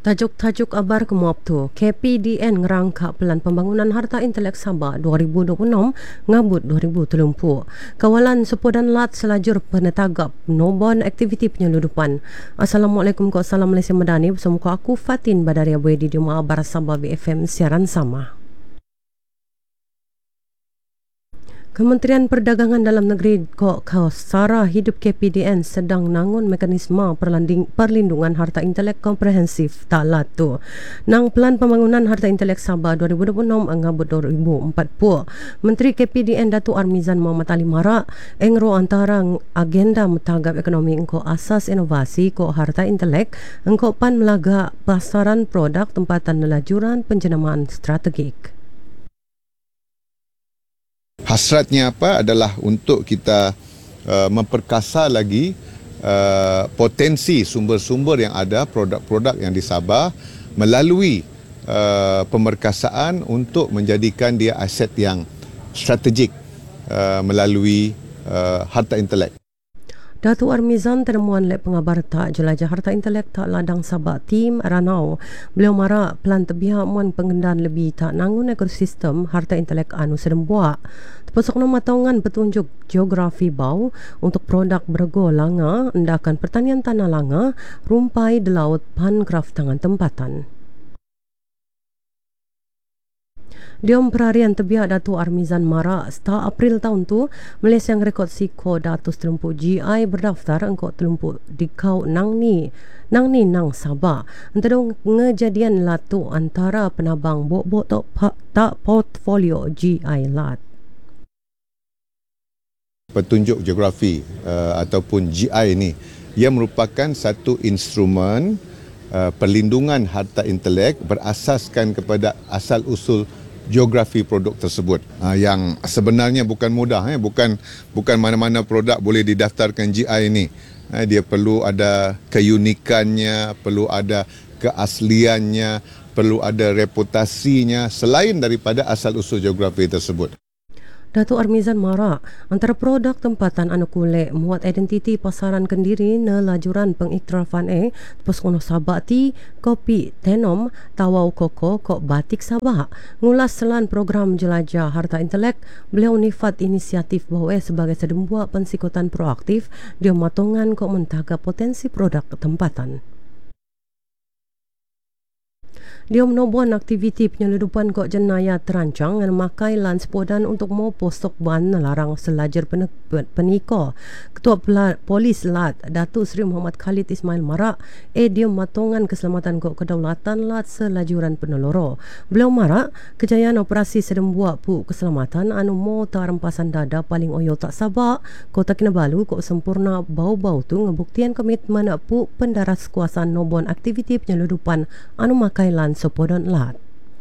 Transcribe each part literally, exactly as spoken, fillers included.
Tajuk-tajuk abar kemuap tu, K P D N ngerangkak Pelan Pembangunan Harta Intelek Sabah dua ribu dua puluh enam ngabut dua ribu tiga puluh. Kawalan Sepodan Lat selajur penetagap nobon aktiviti penyeludupan. Assalamualaikum, ko salam Malaysia Madani bersama ko aku Fatin Badari Abuedi di Rumah Abar Sabah B F M siaran sama. Kementerian Perdagangan Dalam Negeri Kok Kausara Hidup K P D N sedang nangun mekanisme perlanding, perlindungan harta intelek komprehensif tak latu. Nang Pelan Pembangunan Harta Intelek Sabah dua ribu dua puluh enam ngabut dua ribu empat puluh. Menteri K P D N Datuk Armizan Muhammad Ali Marak engro antara agenda metagap ekonomi engko asas inovasi ko harta intelek engko pan melaga pasaran produk tempatan nelajuran penjenamaan strategik. Hasratnya apa adalah untuk kita uh, memperkasa lagi uh, potensi sumber-sumber yang ada, produk-produk yang di Sabah melalui uh, pemerkasaan untuk menjadikan dia aset yang strategik uh, melalui uh, harta intelek. Datuk Armizan temuan lek pengabar tak jelajah harta intelek tak ladang Sabah tim Ranau. Beliau marak pelan tebiak muan pengendaan lebih tak nangun ekosistem harta intelek anu sedem buak. Terpusuk nama taungan petunjuk geografi bau untuk produk bergo langa, endakan pertanian tanah langa, rumpai di laut pangraf tangan tempatan. Diom perharian tebiak Datuk Armizan Marak start April tahun tu Malaysia yang rekod siko datus terlempu G I berdaftar engkau terlempu di kau nang ni nang ni nang Sabah antara ngejadian latu antara penabang bok-bok tak, tak portfolio G I lat. Petunjuk geografi uh, ataupun G I ni ia merupakan satu instrumen uh, perlindungan harta intelek berasaskan kepada asal-usul geografi produk tersebut uh, yang sebenarnya bukan mudah eh bukan bukan mana-mana produk boleh didaftarkan G I ini. Uh, dia perlu ada keunikannya, perlu ada keasliannya, perlu ada reputasinya selain daripada asal-usul geografi tersebut. Datuk Armizan Marak, antara produk tempatan anu kulek muat identiti pasaran kendiri na lajuran pengiktirafan eh terus kono Sabah ti kopi tenom tawau koko kok batik Sabah. Ngulas selan program jelajah harta intelek, beliau nifat inisiatif bahawa sebagai sedembuak pensikotan proaktif dia matongan kok mentaga potensi produk tempatan. Dia menobon aktiviti penyeludupan kok jenayah terancang dan makai lan sepodan untuk mau postok ban larang selajar penika. Ketua Polis Lat Datuk Seri Muhammad Khalid Ismail Marak eh dia matongan keselamatan kok kedaulatan Lat selajuran penoloro. Beliau marak kejayaan operasi sedembuak pu keselamatan anu mau tak rempasan dada paling oyo tak Sabah Kota Kinabalu kok sempurna bau-bau tu ngebuktian komitmen pu pendaras kuasaan nobon aktiviti penyeludupan anu makai lan Sepodan Lat.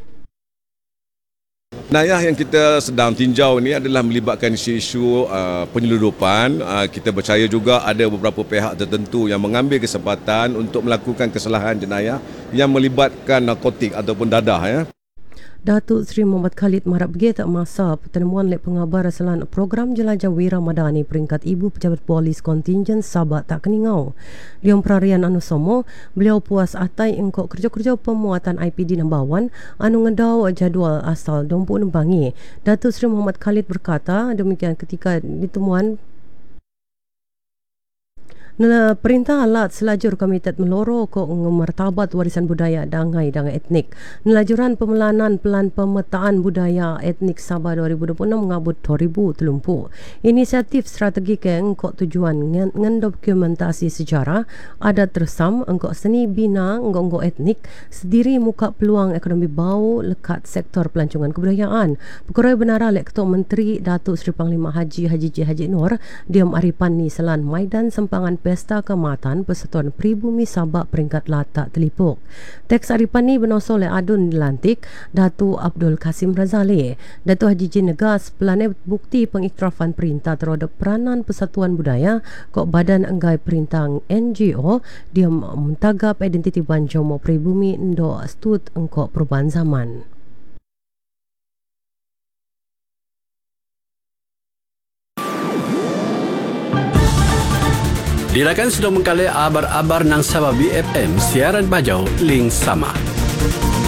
Jenayah yang kita sedang tinjau ini adalah melibatkan isu-isu uh, penyeludupan. Uh, kita percaya juga ada beberapa pihak tertentu yang mengambil kesempatan untuk melakukan kesalahan jenayah yang melibatkan narkotik ataupun dadah ya. Datuk Seri Muhammad Khalid Marak begi tak masa pertemuan lek pengabar selan program jelajah Wira Madani peringkat Ibu Pejabat Polis Kontingen Sabah tak keningau. Diom perharian anu somo, beliau puas atai engkau kerja-kerja pemuatan I P D Nambawan anu ngedau jadual asal dompu nembangi. Datuk Seri Muhammad Khalid berkata demikian ketika ditemuan Nela perintah alat selajur Komited Meloro ko ngemertabat warisan budaya dangai dangai etnik. Nelajuran pemelanan pelan pemetaan budaya etnik Sabah dua ribu dua puluh enam ngabut dua ribu tiga puluh. Inisiatif strategi ke engkau tujuan ngendokumentasi sejarah, adat resam, engkau seni bina, engkau etnik, sediri muka peluang ekonomi bau lekat sektor pelancongan kebudayaan. Perkara benara lek Ketua Menteri Datuk Seri Panglima Haji Haji J Haji Nur, Diam Arifan ni selan Maidan Sempangan Pesta Keamatan Persatuan Pribumi Sabah peringkat Latak Telipuk. Teks Arifan ni benoso oleh Adun Lantik Datuk Abdul Kasim Razali. Datuk Haji J negas pelanai bukti pengiktirafan perintah terhadap peranan Persatuan Budaya kok Badan Enggai Perintah N G O dia mentagap identiti Banjomo Pribumi Ndo Astut engkau perubahan zaman. Dilakan sudah mengkali abar-abar nang Sabah B F M siaran bajau link sama.